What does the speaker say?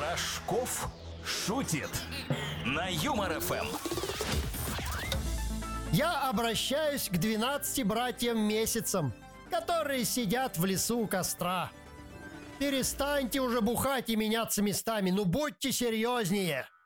Рожков шутит на Юмор ФМ. Я обращаюсь к 12 братьям-месяцам, которые сидят в лесу у костра. Перестаньте уже бухать и меняться местами, ну будьте серьезнее.